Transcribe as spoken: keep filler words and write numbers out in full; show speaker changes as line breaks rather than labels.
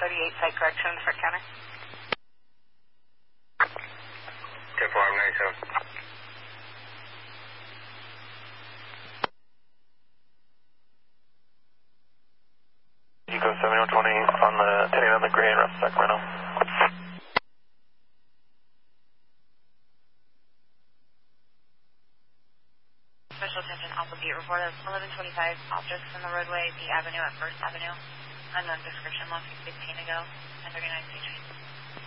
thirty-eight, site correction, for counter.
ten four, I'm ninety-seven. Eco seventy-one twenty on the ten eight on the gray in Rough Sacramento.
Special attention, Alpha Beat report of eleven twenty-five objects in the roadway, the avenue at First Avenue. Unknown description, long fifteen ago, ten thirty-nine C Street.